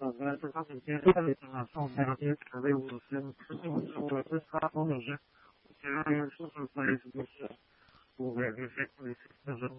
soprattutto perché la sombra che avevo sempre questa pomeriggio, che non è il suo paese, dove